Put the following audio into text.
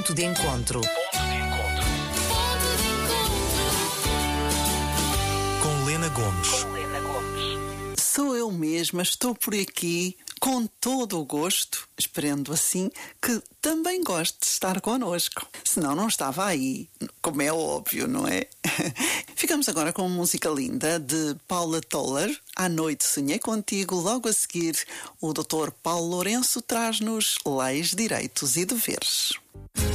Ponto de encontro. Com Lena Gomes. Sou eu mesma, estou por aqui com todo o gosto, esperando assim que também goste de estar connosco. Senão não estava aí, como é óbvio, não é? Ficamos agora com uma música linda de Paula Toller. À noite sonhei contigo. Logo a seguir, o Dr. Paulo Lourenço traz-nos leis, direitos e deveres.